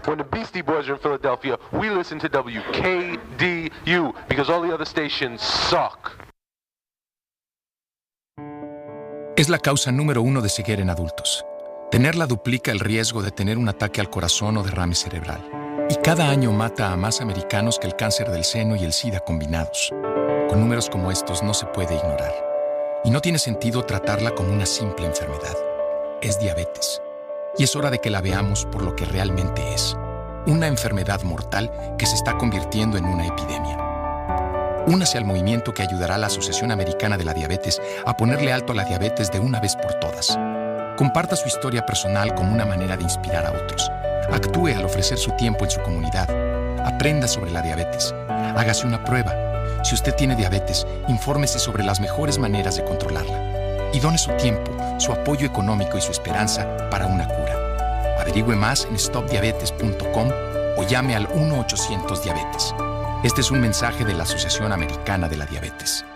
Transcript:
When the Beastie Boys are in Philadelphia, we listen to WKDU because all the other stations suck. Es la causa número 1 de ceguera en adultos. Tenerla duplica el riesgo de tener un ataque al corazón o derrame cerebral. Y cada año mata a más americanos que el cáncer del seno y el SIDA combinados. Con números como estos no se puede ignorar. Y no tiene sentido tratarla como una simple enfermedad. Es diabetes. Y es hora de que la veamos por lo que realmente es. Una enfermedad mortal que se está convirtiendo en una epidemia. Únase al movimiento que ayudará a la Asociación Americana de la Diabetes a ponerle alto a la diabetes de una vez por todas. Comparta su historia personal como una manera de inspirar a otros. Actúe al ofrecer su tiempo en su comunidad. Aprenda sobre la diabetes. Hágase una prueba. Si usted tiene diabetes, infórmese sobre las mejores maneras de controlarla. Y done su tiempo, su apoyo económico y su esperanza para una cura. Averigüe más en stopdiabetes.com o llame al 1-800-Diabetes. Este es un mensaje de la Asociación Americana de la Diabetes.